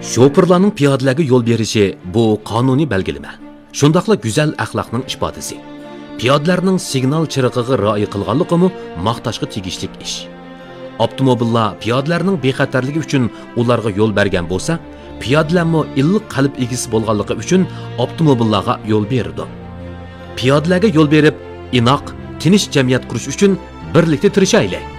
Şoförlarning piyodalarga yo'l berishi bu qonuniy belgilama. Shundaqla go'zal axloqning ifodasi. Piyodalarning signal chirig'iga rioya qilganligi maqtashga tegishli ish. Avtomobillar piyodalarning bexatarligi uchun ularga yo'l bergan bo'lsa, piyodalarmi illiq qalb egisi bo'lganligi uchun avtomobillarga yo'l berdi. Piyodalarga yo'l berib, inoq, tinch jamiyat qurish uchun birlikda tirishaylik.